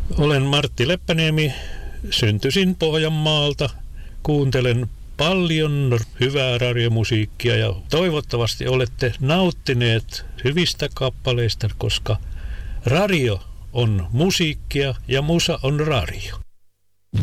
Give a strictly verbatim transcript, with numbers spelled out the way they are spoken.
Olen Martti Leppäniemi, syntyisin Pohjanmaalta. Kuuntelen paljon hyvää radiomusiikkia ja toivottavasti olette nauttineet hyvistä kappaleista, koska radio on musiikkia ja musa on radio.